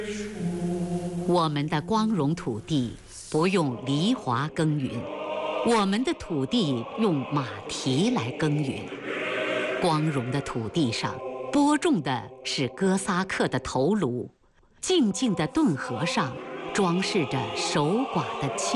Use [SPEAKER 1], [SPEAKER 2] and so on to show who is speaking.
[SPEAKER 1] 我们的光荣土地不用犁铧耕耘，我们的土地用马蹄来耕耘。光荣的土地上播种的是哥萨克的头颅，静静的顿河上装饰着守寡的